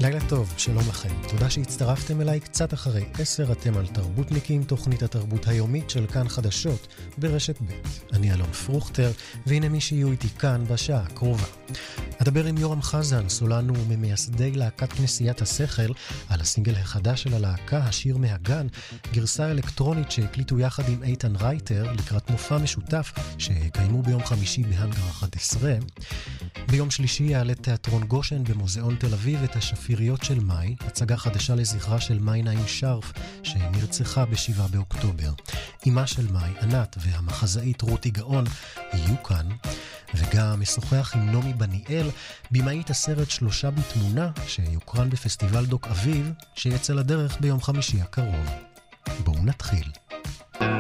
לילה טוב, שלום לכם. תודה שהצטרפתם אליי קצת אחרי 10. אתם על תרבותניקים, תוכנית התרבות היומית של כאן חדשות ברשת ב'. אני אלון פרוכטר, והנה מי שיהיו איתי כאן בשעה הקרובה. אדבר עם יורם חזן, סולן וממייסדי להקת כנסיית השכל, על הסינגל החדש של הלהקה, השיר מהגן, גרסה אלקטרונית שהקליטו יחד עם איתן רייטר לקראת מופע משותף שקיימו ביום חמישי בהנגר 11. ביום שלישי יעלה תיאטרון גושן במוזיאון תל אביב את השפיריות של מאי, הצגה חדשה לזכרה של מאי נעים שרף שנרצחה ב7 באוקטובר. אמא של מאי, ענת, והמחזאית רותי גאון יהיו כאן, וגם משוחח עם נומי בניאל, במאית הסרט 3 בתמונה שיוקרן בפסטיבל דוק אביב שיצא לדרך ביום חמישי הקרוב. בואו נתחיל.